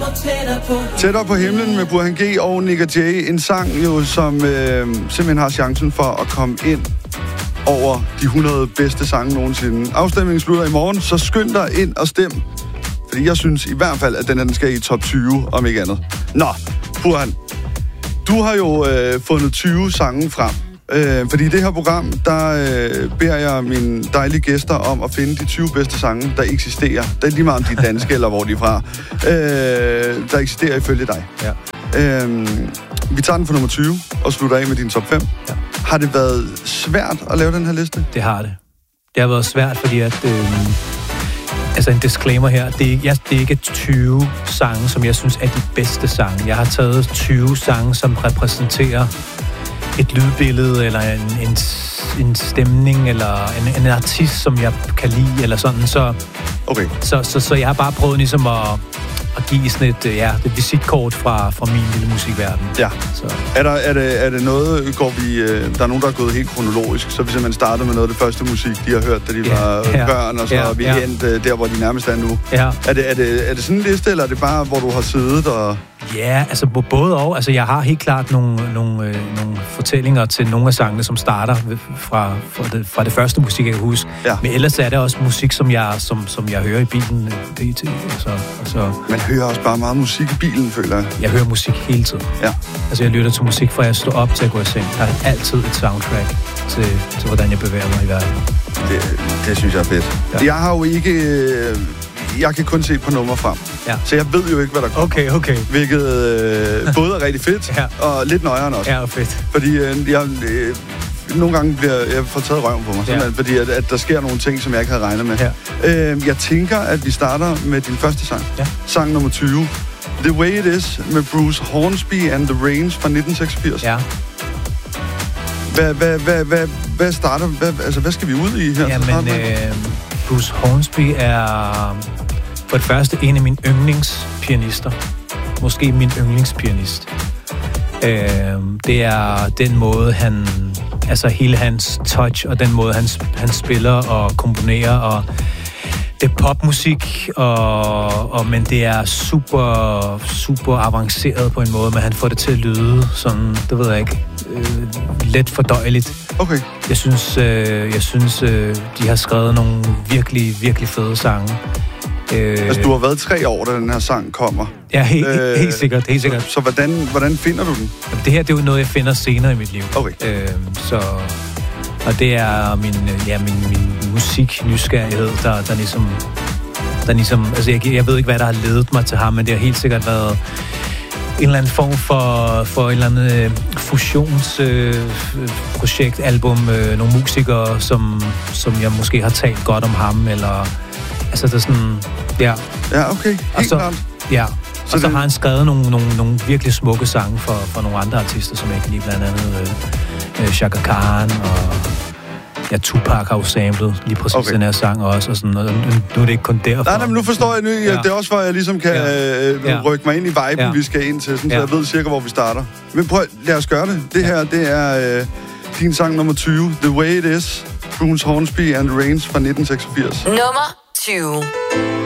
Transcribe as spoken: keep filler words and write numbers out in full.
Tættere på himlen med Burhan G og Nick Jay. En sang jo, som øh, simpelthen har chancen for at komme ind over de hundrede bedste sange nogensinde. Afstemningen slutter i morgen, så skynd dig ind og stem. Fordi jeg synes i hvert fald, at den, den skal i top tyve, om ikke andet. Nå, Burhan, du har jo øh, fundet tyve sange frem. Øh, fordi i det her program, der øh, beder jeg mine dejlige gæster om at finde de tyve bedste sange, der eksisterer. Det er lige meget om de er danske, eller hvor de er fra. Øh, der eksisterer ifølge dig. Ja. Øh, vi tager den for nummer tyve, og slutter af med din top fem. Ja. Har det været svært at lave den her liste? Det har det. Det har været svært, fordi at... Øh, altså en disclaimer her. Det er, jeg, det er ikke tyve sange, som jeg synes er de bedste sange. Jeg har taget tyve sange, som repræsenterer et lydbillede, eller en, en, en stemning, eller en, en artist, som jeg kan lide, eller sådan. Så, okay. så, så, så jeg har bare prøvet ligesom at, at give sådan et, ja, et visitkort fra, fra min lille musikverden. Ja. Så. Er, der, er, det, er det noget, går vi... Der er nogen, der er gået helt kronologisk, så vi simpelthen starter med noget af det første musik, de har hørt, da de ja, var ja, børn, og så ja, er vi ja. endt der, hvor de nærmest er nu. Ja. Er, det, er, det, er det sådan en liste, eller er det bare, hvor du har siddet og... Ja, altså både og. Altså, jeg har helt klart nogle, nogle, øh, nogle fortællinger til nogle af sangene, som starter fra, fra, det, fra det første musik, jeg kan huske. Ja. Men ellers er det også musik, som jeg, som, som jeg hører i bilen. Det, altså, altså, Man hører også bare meget musik i bilen, føler jeg. Jeg hører musik hele tiden. Ja. Altså, jeg lytter til musik, fra jeg står op til at gå i seng. Jeg har altid et soundtrack til, til hvordan jeg bevæger mig i verden. Det, det synes jeg er fedt. Ja. Jeg har jo ikke... Øh, jeg kan kun se på nummer frem. Ja. Så jeg ved jo ikke, hvad der kommer. Okay, okay. Hvilket øh, både er rigtig fedt, ja. og lidt nøjeren også. Ja, fedt. Fordi øh, jeg... Øh, nogle gange bliver jeg får taget røven på mig, ja. fordi at, at der sker nogle ting, som jeg ikke havde regnet med. Ja. Øh, jeg tænker, at vi starter med din første sang. Ja. Sang nummer tyve. The Way It Is med Bruce Hornsby and the Range fra nitten seksogfirs. Ja. Hvad, hvad, hvad, hvad, hvad starter... Hvad, altså, hvad skal vi ud i her? Jamen, øh, Bruce Hornsby er for det første en af mine yndlingspianister. Måske min yndlingspianist. Øh, det er den måde, han... Altså hele hans touch, og den måde, han, han spiller og komponerer, og det er popmusik, og, og, men det er super, super avanceret på en måde, men han får det til at lyde sådan, det ved jeg ikke, øh, let fordøjeligt. Okay. Jeg synes, øh, jeg synes øh, de har skrevet nogle virkelig, virkelig fede sange. Øh, altså, du har været tre år, da den her sang kommer. Ja, helt, øh, helt sikkert, helt sikkert. Så, så hvordan, hvordan finder du den? Jamen, det her, det er jo noget, jeg finder senere i mit liv. Okay. Øh, så... Og det er min, ja, min, min musik-nysgerrighed, der, der ligesom... Der ligesom altså, jeg, jeg ved ikke, hvad der har ledet mig til ham, men det har helt sikkert været en eller anden form for, for et eller andet fusionsprojekt, øh, album, øh, nogle musikere, som, som jeg måske har talt godt om ham, eller... Altså, det er sådan... Ja. Ja, okay. Helt og så, klart. Ja. Så og så det... har han skrevet nogle, nogle, nogle virkelig smukke sange for, for nogle andre artister, som jeg kan lide, blandt andet øh, Chaka Khan, og ja, Tupac har jo samlet lige præcis okay. den her sang også, og sådan, og nu er det ikke kun derfor. Nej, nej, men nu forstår jeg nu, ja. det er også for, at jeg ligesom kan ja. øh, ja. rykke mig ind i viben, ja. vi skal ind til, sådan, ja. så jeg ved cirka, hvor vi starter. Men prøv, lad os gøre det. Det her, det er øh, din sang nummer tyve, The Way It Is, Bruce Hornsby and the Range fra nitten seksogfirs. Nummer tyve.